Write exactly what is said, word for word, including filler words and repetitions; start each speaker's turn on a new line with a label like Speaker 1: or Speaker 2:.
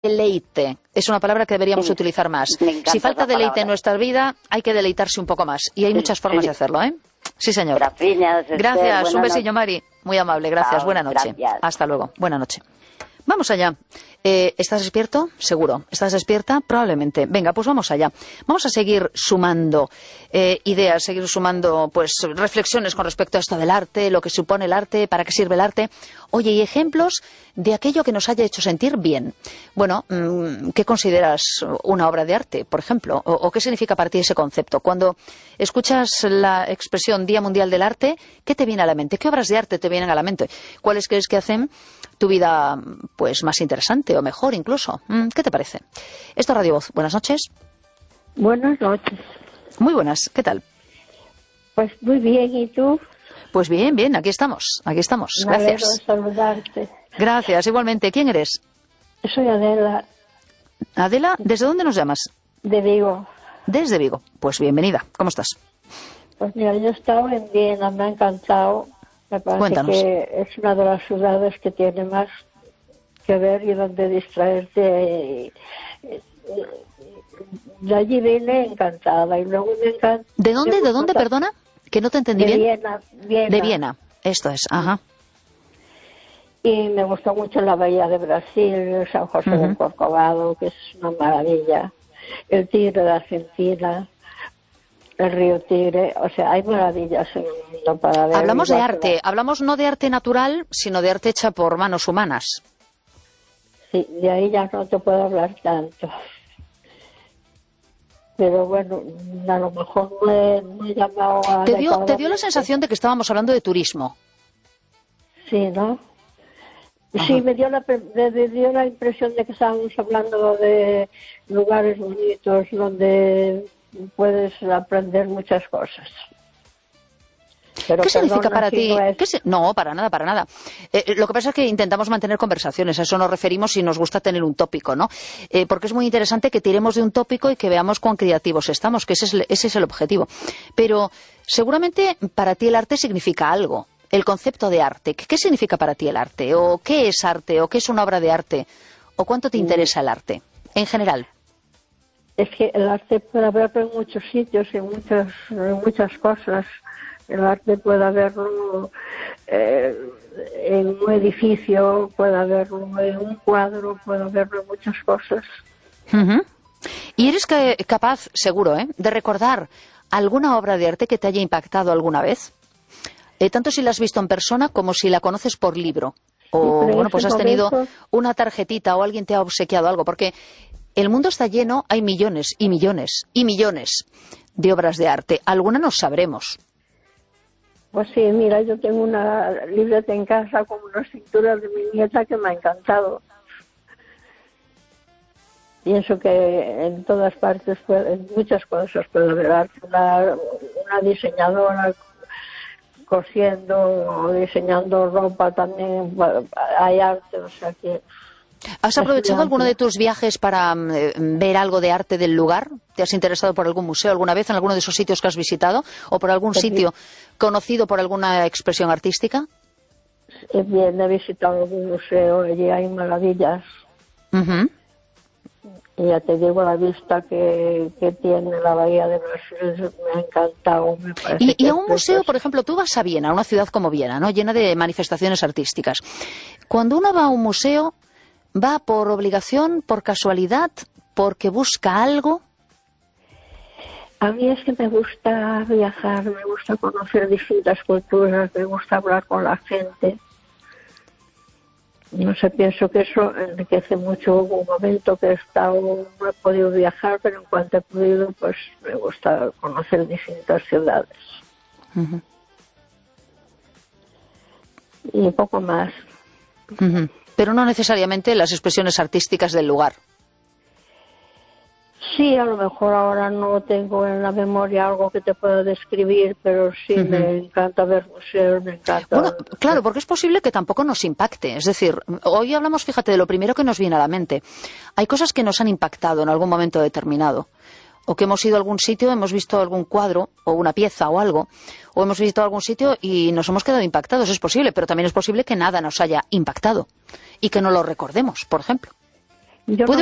Speaker 1: deleite. Es una palabra que deberíamos
Speaker 2: Sí,
Speaker 1: utilizar más.
Speaker 2: me encanta
Speaker 1: Si falta
Speaker 2: esa
Speaker 1: deleite
Speaker 2: palabra.
Speaker 1: en nuestra vida, hay que deleitarse un poco más. Y hay
Speaker 2: Sí,
Speaker 1: muchas formas
Speaker 2: sí.
Speaker 1: de hacerlo, ¿eh? Sí, señor.
Speaker 2: Gracias, Esther.
Speaker 1: Gracias. Un
Speaker 2: Buenas
Speaker 1: besillo,
Speaker 2: noches.
Speaker 1: Mari. Muy amable. Gracias.
Speaker 2: Chao,
Speaker 1: Buena noche.
Speaker 2: gracias.
Speaker 1: Hasta luego. Buena noche. Vamos allá. Eh, ¿Estás despierto? Seguro. ¿Estás despierta? Probablemente. Venga, pues vamos allá. Vamos a seguir sumando eh, ideas, seguir sumando pues reflexiones con respecto a esto del arte, lo que supone el arte, para qué sirve el arte. Oye, y ejemplos de aquello que nos haya hecho sentir bien. Bueno, ¿qué consideras una obra de arte, por ejemplo? ¿O, o qué significa para ti ese concepto? Cuando escuchas la expresión Día Mundial del Arte, ¿qué te viene a la mente? ¿Qué obras de arte te vienen a la mente? ¿Cuáles crees que hacen tu vida pues más interesante o mejor incluso? ¿Qué te parece? Esto es Radio Voz. Buenas noches.
Speaker 3: Buenas noches.
Speaker 1: Muy buenas. ¿Qué tal?
Speaker 3: Pues muy bien, ¿y tú?
Speaker 1: Pues bien, bien. Aquí estamos. Aquí estamos.
Speaker 3: Me alegro
Speaker 1: Gracias.
Speaker 3: de saludarte.
Speaker 1: Gracias. Igualmente. ¿Quién eres?
Speaker 3: Soy Adela,
Speaker 1: Adela, ¿desde dónde nos llamas?
Speaker 3: de Vigo.
Speaker 1: Desde Vigo. Pues bienvenida. ¿Cómo estás?
Speaker 3: Pues mira, yo he estado en Viena, me ha encantado. Me parece
Speaker 1: Cuéntanos.
Speaker 3: que es una de las ciudades que tiene más que ver y donde distraerte. De allí vine encantada y luego me encanta.
Speaker 1: ¿De dónde? ¿De dónde, perdona? Que no te entendí
Speaker 3: De
Speaker 1: bien.
Speaker 3: Viena, Viena.
Speaker 1: De Viena. Esto es. Ajá.
Speaker 3: Y me gustó mucho la Bahía de Brasil, San José
Speaker 1: Ujú.
Speaker 3: del Corcovado, que es una maravilla. El Tigre de Argentina, el río Tigre, o sea, hay maravillas en el mundo para ver.
Speaker 1: Hablamos de
Speaker 3: igual que
Speaker 1: arte. Hablamos no de arte natural, sino de arte hecha por manos humanas.
Speaker 3: la- Sí, de ahí ya no te puedo hablar tanto. Pero bueno, a lo mejor no he, no he llamado a...
Speaker 1: Te dio, te dio la sensación de que estábamos hablando de turismo.
Speaker 3: Sí, ¿no?
Speaker 1: Ajá.
Speaker 3: Sí, me dio, la, pre- me me dio la impresión de que estábamos hablando de lugares bonitos donde puedes aprender muchas cosas. Pero
Speaker 1: ¿Qué significa
Speaker 3: perdona
Speaker 1: para
Speaker 3: si
Speaker 1: ti?
Speaker 3: no es-
Speaker 1: ¿Qué si- No, para nada, para nada. Eh, eh, lo que pasa es que intentamos mantener conversaciones, a eso nos referimos y nos gusta tener un tópico, ¿no? Eh, porque es muy interesante que tiremos de un tópico y que veamos cuán creativos estamos, que ese es, el- ese es el objetivo. Pero seguramente para ti el arte significa algo, el concepto de arte. ¿Qué, qué significa para ti el arte? ¿O qué es arte? ¿O qué es una obra de arte? ¿O cuánto te interesa el arte? En general.
Speaker 3: Es que el arte puede haberlo en muchos sitios, en muchas, en muchas cosas. El arte puede haberlo eh, en un edificio, puede haberlo en un cuadro, puede haberlo en muchas cosas.
Speaker 1: Ujú. Y eres ca- capaz, seguro, ¿eh?, de recordar alguna obra de arte que te haya impactado alguna vez. Eh, tanto si la has visto en persona como si la conoces por libro. O,
Speaker 3: pero en
Speaker 1: bueno, pues
Speaker 3: ese
Speaker 1: has tenido
Speaker 3: momento-
Speaker 1: una tarjetita o alguien te ha obsequiado algo. Porque el mundo está lleno, hay millones y millones y millones de obras de arte. Alguna nos sabremos.
Speaker 3: Pues sí, mira, yo tengo una libreta en casa con unas pinturas de mi nieta que me ha encantado. Pienso que en todas partes, puede- en muchas cosas puede haber arte. Una, una diseñadora cosiendo o diseñando ropa también, bueno, hay arte, o sea que...
Speaker 1: ¿Has aprovechado
Speaker 3: Estudiante.
Speaker 1: alguno de tus viajes para mm, eh, ver algo de arte del lugar? ¿Te has interesado por algún museo alguna vez en alguno de esos sitios que has visitado? ¿O por algún
Speaker 3: Pues sí.
Speaker 1: sitio conocido por alguna expresión artística?
Speaker 3: Eh, Bien, he visitado algún museo, allí hay maravillas.
Speaker 1: Ujú.
Speaker 3: Y ya te digo, la vista que, que tiene la Bahía de Brasil me ha encantado. Me parece
Speaker 1: Y,
Speaker 3: que
Speaker 1: y a
Speaker 3: es
Speaker 1: un museo,
Speaker 3: precioso.
Speaker 1: por ejemplo, tú vas a Viena, a una ciudad como Viena, ¿no?, llena de manifestaciones artísticas. Cuando uno va a un museo, ¿va por obligación, por casualidad, porque busca algo?
Speaker 3: A mí es que me gusta viajar, me gusta conocer distintas culturas, me gusta hablar con la gente. No sé, pienso que eso enriquece mucho. Hubo un momento que he estado, no he podido viajar, pero en cuanto he podido, pues me gusta conocer distintas ciudades.
Speaker 1: Ujú,
Speaker 3: Y poco más.
Speaker 1: ujú. Pero no necesariamente las expresiones artísticas del lugar.
Speaker 3: Sí, a lo mejor ahora no tengo en la memoria algo que te pueda describir, pero sí
Speaker 1: Ujú.
Speaker 3: me encanta ver museos, me encanta...
Speaker 1: Bueno, claro, porque es posible que tampoco nos impacte. Es decir, hoy hablamos, fíjate, de lo primero que nos viene a la mente. Hay cosas que nos han impactado en algún momento determinado. O que hemos ido a algún sitio, hemos visto algún cuadro o una pieza o algo, o hemos visitado algún sitio y nos hemos quedado impactados. Es posible, pero también es posible que nada nos haya impactado y que no lo recordemos, por ejemplo.
Speaker 3: Yo
Speaker 1: ¿Puede